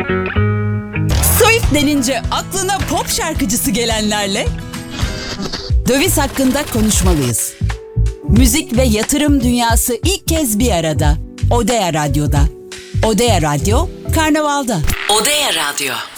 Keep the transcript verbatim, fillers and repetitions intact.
Swift denince aklına pop şarkıcısı gelenlerle döviz hakkında konuşmalıyız. Müzik ve yatırım dünyası ilk kez bir arada. Odea Radyo'da. Odea Radyo, Karnaval'da. Odea Radyo.